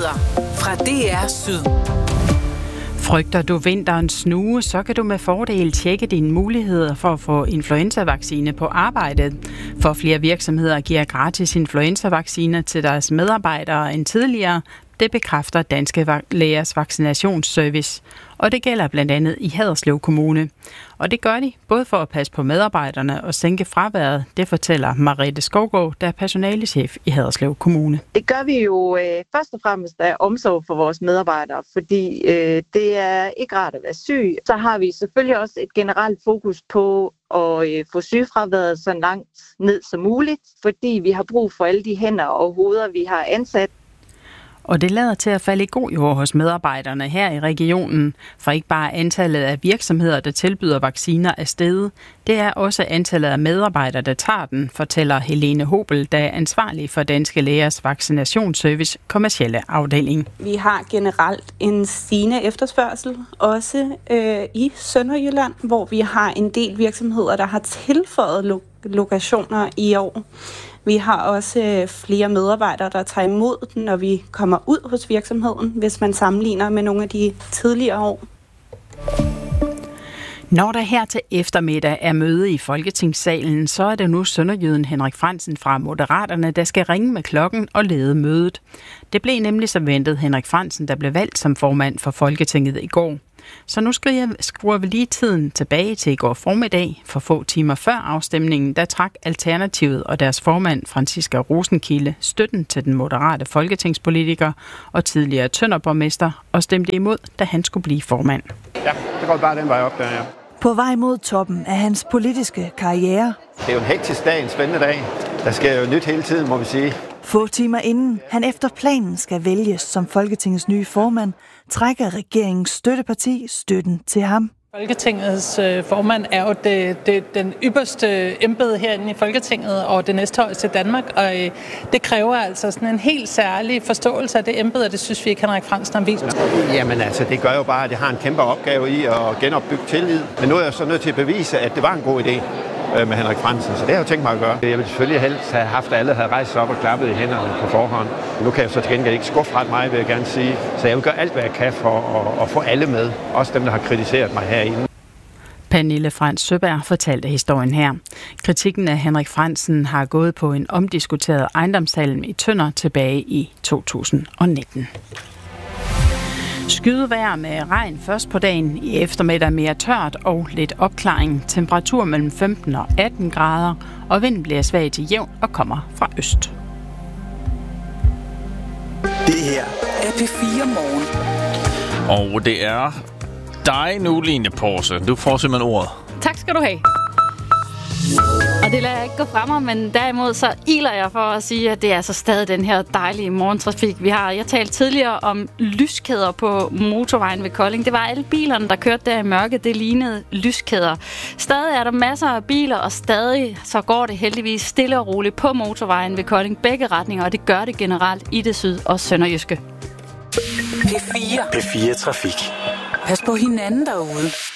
Nyheder fra DR Syd. Frygter du vinterens snue, så kan du med fordel tjekke dine muligheder for at få influenzavaccine på arbejdet. For flere virksomheder giver gratis influenzavacciner til deres medarbejdere end tidligere. Det bekræfter Danske Lægers Vaccinationsservice, og det gælder blandt andet i Haderslev Kommune. Og det gør de både for at passe på medarbejderne og sænke fraværet, det fortæller Mariette Skovgaard, der er personalechef i Haderslev Kommune. Det gør vi jo først og fremmest af omsorg for vores medarbejdere, fordi det er ikke rart at være syg. Så har vi selvfølgelig også et generelt fokus på at få sygefraværet så langt ned som muligt, fordi vi har brug for alle de hænder og hoveder, vi har ansat. Og det lader til at falde i god jord hos medarbejderne her i regionen, for ikke bare antallet af virksomheder, der tilbyder vacciner er steget, det er også antallet af medarbejdere, der tager den, fortæller Helene Hobel, der er ansvarlig for Danske Lægers Vaccinationsservice kommercielle afdeling. Vi har generelt en stigende efterspørgsel, også i Sønderjylland, hvor vi har en del virksomheder, der har tilføjet lokationer i år. Vi har også flere medarbejdere, der tager imod den, når vi kommer ud hos virksomheden, hvis man sammenligner med nogle af de tidligere år. Når der her til eftermiddag er møde i Folketingssalen, så er det nu sønderjyden Henrik Frandsen fra Moderaterne, der skal ringe med klokken og lede mødet. Det blev nemlig som ventet Henrik Frandsen, der blev valgt som formand for Folketinget i går. Så nu skruer vi lige tiden tilbage til i går formiddag. For få timer før afstemningen, der trak Alternativet og deres formand, Franciska Rosenkilde, støtten til den moderate folketingspolitiker og tidligere Tønderborgmester og stemte imod, da han skulle blive formand. Ja, det går bare den vej op der, ja. På vej mod toppen af hans politiske karriere. Det er jo en hektisk dag, en spændende dag. Der sker jo nyt hele tiden, må vi sige. Få timer inden han efter planen skal vælges som Folketingets nye formand, trækker regeringens støtteparti støtten til ham. Folketingets formand er jo den ypperste embede herinde i Folketinget og det næsthøjeste i Danmark, og det kræver altså sådan en helt særlig forståelse af det embede, og det synes vi ikke, Henrik Frandsen har vist. Jamen altså, det gør jo bare, at jeg har en kæmpe opgave i at genopbygge tillid. Men nu er jeg så nødt til at bevise, at det var en god idé med Henrik Frandsen, så det har jeg jo tænkt mig at gøre. Jeg ville selvfølgelig helst have haft, at alle havde rejst sig op og klappet i hænderne på forhånd. Nu kan jeg så til gengæld ikke skuffe ret meget, vil jeg gerne sige. Så jeg vil gøre alt, hvad jeg kan for at få alle med. Også dem, der har kritiseret mig herinde. Pernille Frans Søberg fortalte historien her. Kritikken af Henrik Frandsen har gået på en omdiskuteret ejendomshandel i Tønder tilbage i 2019. Skydevejr med regn først på dagen, i eftermiddag mere tørt og lidt opklaring. Temperatur mellem 15 og 18 grader, og vinden bliver svag til jævn og kommer fra øst. Det her er P4 Morgen. Og det er dig nu, Line Porse. Du får simpelthen ordet. Tak skal du have. Og det lader jeg ikke gå fra mig, men derimod så iler jeg for at sige, at det er altså stadig den her dejlige morgentrafik, vi har. Jeg talte tidligere om lyskæder på motorvejen ved Kolding. Det var alle bilerne, der kørte der i mørke. Det lignede lyskæder. Stadig er der masser af biler, og stadig så går det heldigvis stille og roligt på motorvejen ved Kolding. Begge retninger, og det gør det generelt i det syd- og sønderjyske. P4 P4 Trafik. Pas på hinanden derude.